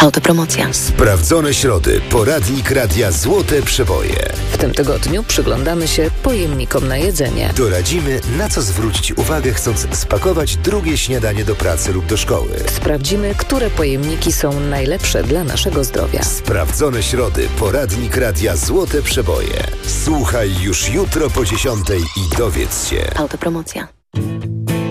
Autopromocja. Sprawdzone środy. Poradnik radia Złote Przeboje. W tym tygodniu przyglądamy się pojemnikom na jedzenie. Doradzimy, na co zwrócić uwagę, chcąc spakować drugie śniadanie do pracy lub do szkoły. Sprawdzimy, które pojemniki są najlepsze dla naszego zdrowia. Sprawdzone środy. Poradnik radia Złote Przeboje. Słuchaj już jutro po 10:00 i dowiedz się. Autopromocja.